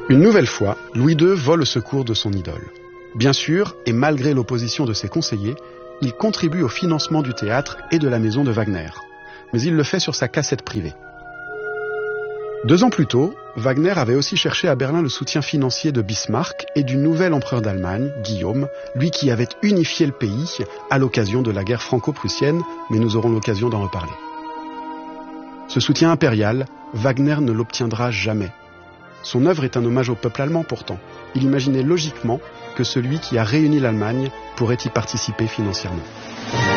Une nouvelle fois, Louis II vole au secours de son idole. Bien sûr, et malgré l'opposition de ses conseillers, il contribue au financement du théâtre et de la maison de Wagner. Mais il le fait sur sa cassette privée. 2 ans plus tôt, Wagner avait aussi cherché à Berlin le soutien financier de Bismarck et du nouvel empereur d'Allemagne, Guillaume, lui qui avait unifié le pays à l'occasion de la guerre franco-prussienne, mais nous aurons l'occasion d'en reparler. Ce soutien impérial, Wagner ne l'obtiendra jamais. Son œuvre est un hommage au peuple allemand pourtant. Il imaginait logiquement que celui qui a réuni l'Allemagne pourrait y participer financièrement.